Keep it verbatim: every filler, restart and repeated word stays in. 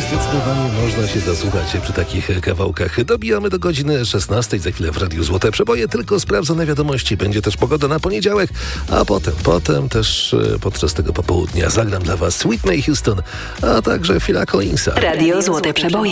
Zdecydowanie można się zasłuchać przy takich kawałkach. Dobijamy do godziny szesnastej. Za chwilę w Radiu Złote Przeboje. Tylko sprawdzone wiadomości. Będzie też pogoda na poniedziałek, a potem, potem też podczas tego popołudnia zagram dla Was Whitney Houston, a także Phila Collinsa. Radio Złote Przeboje.